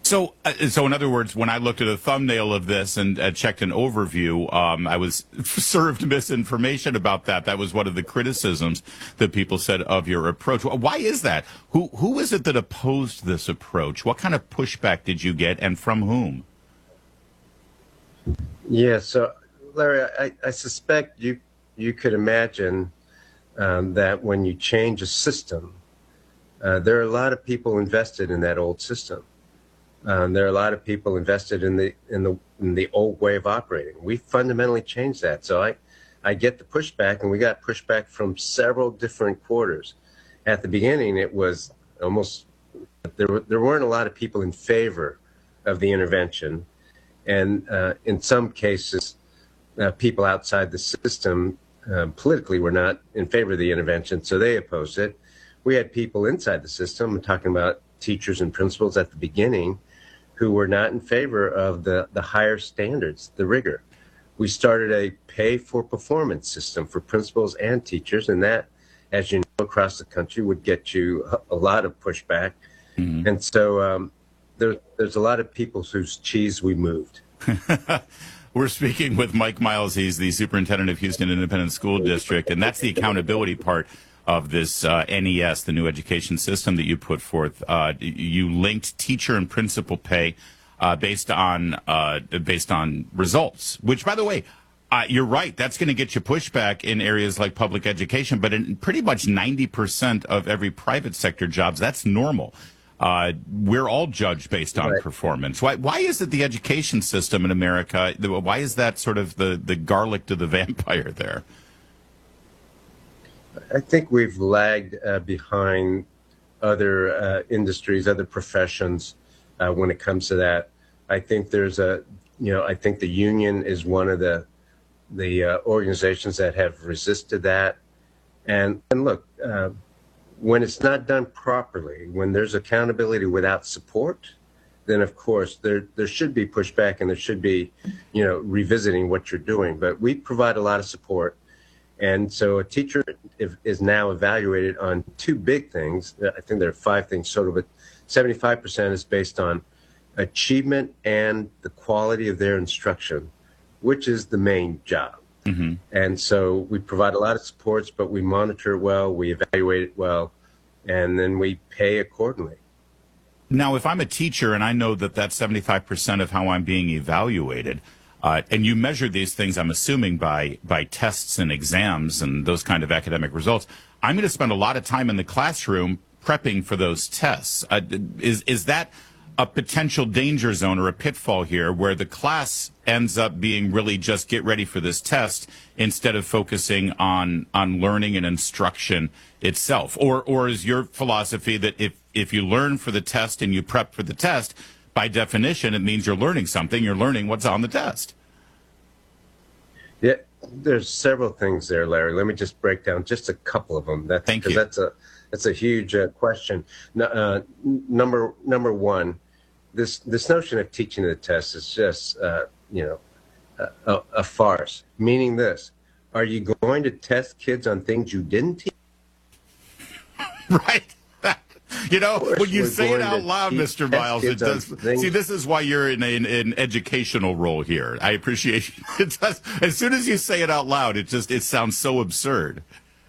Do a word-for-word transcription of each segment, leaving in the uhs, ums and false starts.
So, uh, so in other words, when I looked at a thumbnail of this and uh, checked an overview, um, I was served misinformation about that. That was one of the criticisms that people said of your approach. Why is that? Who who is it that opposed this approach? What kind of pushback did you get, and from whom? Yeah, so Larry, I, I suspect you you could imagine um, that when you change a system, uh, there are a lot of people invested in that old system. Um, there are a lot of people invested in the in the in the old way of operating. We fundamentally changed that. So I, I get the pushback, and we got pushback from several different quarters. At the beginning, it was almost there were, there weren't a lot of people in favor of the intervention, and uh, in some cases, uh, people outside the system uh, politically were not in favor of the intervention, so they opposed it. We had people inside the system, I'm talking about teachers and principals at the beginning, who were not in favor of the, the higher standards, the rigor. We started a pay for performance system for principals and teachers, and that, as you know, across the country would get you a, a lot of pushback. Mm-hmm. And so um, there, there's a lot of people whose cheese we moved. We're speaking with Mike Miles. He's the superintendent of Houston Independent School District, and that's the accountability part of this uh, N E S, the new education system that you put forth. Uh, you linked teacher and principal pay uh, based on uh, based on results, which, by the way, uh, you're right. That's going to get you pushback in areas like public education, but in pretty much ninety percent of every private sector jobs, that's normal. Uh, we're all judged based on right. performance. Why, why is it the education system in America, why is that sort of the, the garlic to the vampire there? I think we've lagged uh, behind other uh, industries, other professions uh, when it comes to that. I think there's a, you know, I think the union is one of the the uh, organizations that have resisted that. And and look, uh, when it's not done properly, when there's accountability without support, then of course there there should be pushback and there should be, you know, revisiting what you're doing. But we provide a lot of support. And so a teacher is now evaluated on two big things. I think there are five things total, but seventy-five percent is based on achievement and the quality of their instruction, which is the main job. Mm-hmm. And so we provide a lot of supports, but we monitor it well, we evaluate it well, and then we pay accordingly. Now, if I'm a teacher and I know that that's seventy-five percent of how I'm being evaluated, Uh, and you measure these things, I'm assuming, by by tests and exams and those kind of academic results, I'm going to spend a lot of time in the classroom prepping for those tests. Uh, is is that a potential danger zone or a pitfall here where the class ends up being really just get ready for this test instead of focusing on on learning and instruction itself? Or or is your philosophy that if, if you learn for the test and you prep for the test, by definition, it means you're learning something. You're learning what's on the test. Yeah, there's several things there, Larry. Let me just break down just a couple of them. That's, Thank you. That's a that's a huge uh, question. Uh, number number one, this this notion of teaching the test is just uh, you know a, a farce. Meaning this: are you going to test kids on things you didn't teach? Right. You know, when you say it out loud, Mister Miles, it does. See, this is why you're in an in educational role here. I appreciate it. Does, as soon as you say it out loud, it just it sounds so absurd.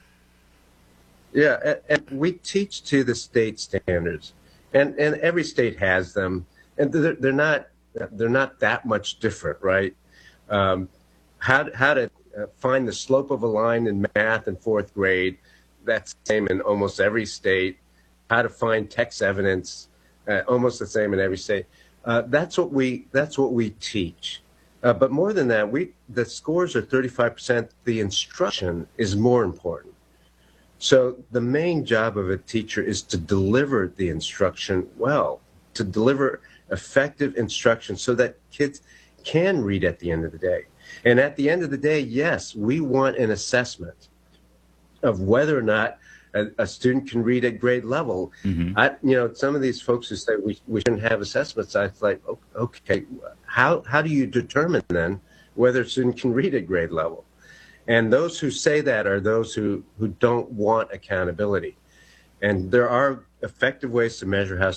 Yeah, and, and we teach to the state standards, and and every state has them, and they're, they're not they're not that much different, right? Um, how how to find the slope of a line in math in fourth grade, that's the same in almost every state. How to find text evidence, uh, almost the same in every state. Uh, that's what we that's what we teach. Uh, but more than that, we the scores are thirty-five percent. The instruction is more important. So the main job of a teacher is to deliver the instruction well, to deliver effective instruction so that kids can read at the end of the day. And at the end of the day, yes, we want an assessment of whether or not A, a student can read at grade level. Mm-hmm. I, you know, some of these folks who say we, we shouldn't have assessments, I was like, okay, how how do you determine then whether a student can read at grade level? And those who say that are those who, who don't want accountability. And there are effective ways to measure how